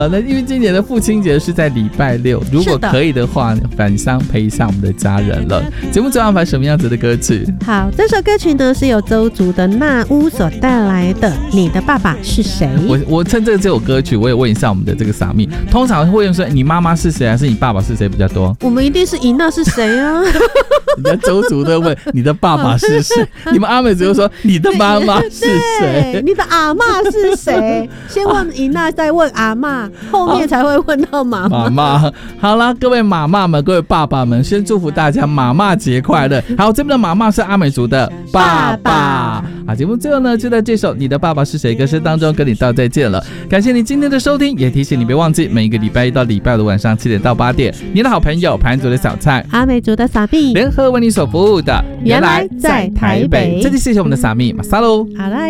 那因为今年的父亲节是在礼拜六，如果可以的话，返乡陪一下我们的家人了。节目最后安排什么样子的歌曲？ 好，这首歌曲呢是由邹族的那乌所带来的《你的爸爸是谁》。 我趁这首歌曲，我也问一下我们的这个撒蜜，通常会用说你妈妈是谁还是你爸爸是谁比较多？ 我们一定是以那是谁啊？ 人家邹族都问你的爸爸是谁，你们阿美族就说你的妈妈是谁， 你的阿嬷是谁？先问以那，再问阿嬷，后面才会问到妈妈。 好啦，各位妈妈们，各位爸爸们，先祝福大家妈妈节快乐。好，这边的妈妈是阿美族的爸爸。好，节目最后呢，就在这首《你的爸爸是谁》歌声当中跟你道再见了。感谢你今天的收听，也提醒你别忘记每一个礼拜一到礼拜五的晚上7点到8点，你的好朋友盘族的小蔡、 阿美族的撒蜜联合为你所服务的， 原来在台北。 这里谢谢我们的撒蜜马萨喽。 好啦。